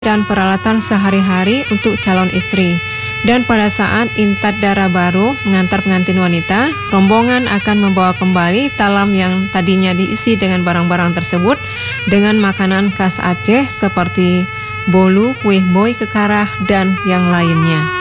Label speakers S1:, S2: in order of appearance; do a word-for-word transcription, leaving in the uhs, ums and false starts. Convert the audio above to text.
S1: dan peralatan sehari-hari untuk calon istri. Dan pada saat Intat Dara Baru mengantar pengantin wanita, rombongan akan membawa kembali talam yang tadinya diisi dengan barang-barang tersebut dengan makanan khas Aceh seperti bolu, kuih boy, kekarah, dan yang lainnya.